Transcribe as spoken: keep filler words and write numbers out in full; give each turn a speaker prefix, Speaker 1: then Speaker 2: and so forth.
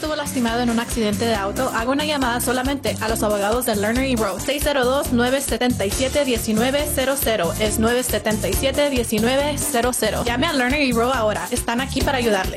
Speaker 1: estuvo lastimado en un accidente de auto, haga una llamada solamente a los abogados de Lerner y Rowe. seis cero dos, nueve siete siete, uno nueve cero cero. Es nueve siete siete, uno nueve cero cero. Llame a Lerner y Rowe ahora. Están aquí para ayudarle.